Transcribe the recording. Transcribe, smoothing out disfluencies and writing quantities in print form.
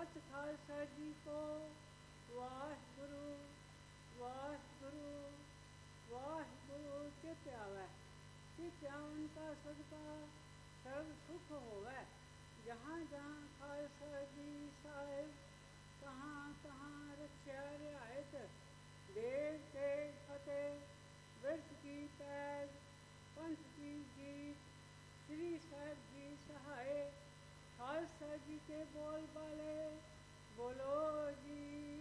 ਸੱਚ ਖਾਲਸਾ ਜੀ ਕੋ ਵਾਹਿਗੁਰੂ ਵਾਹਿਗੁਰੂ ਵਾਹਿਗੁਰੂ। ਚਿਤ ਆਵੈ चित आवन का सदका सर्व सुख होवै। जहाँ जहाँ खालसा जी साहिब तहाँ तहाँ रक्षा रियायत। देव तेग फतेह बिरथ की पैज पंथ की जीत श्री साहिब जी सहाय। खालसा जी के बोल बाले बोलो जी